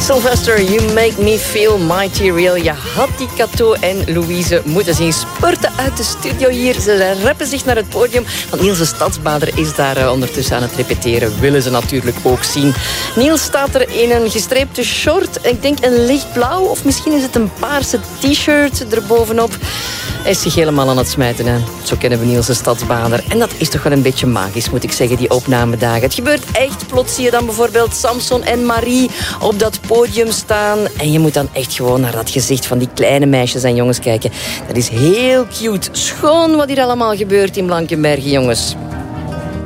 Sylvester, you make me feel mighty real. Je had die Cato en Louise moeten zien spurten uit de studio hier. Ze reppen zich naar het podium. Want Niels de Stadsbader is daar ondertussen aan het repeteren. Willen ze natuurlijk ook zien. Niels staat er in een gestreepte short. Ik denk een lichtblauw of misschien is het een paarse t-shirt erbovenop. Hij is zich helemaal aan het smijten. Hè. Zo kennen we Niels de Stadsbader. En dat is toch wel een beetje magisch, moet ik zeggen, die opnamedagen. Het gebeurt echt. Plots zie je dan bijvoorbeeld Samson en Marie op dat podium staan. En je moet dan echt gewoon naar dat gezicht van die kleine meisjes en jongens kijken. Dat is heel cute. Schoon wat hier allemaal gebeurt in Blankenbergen, jongens.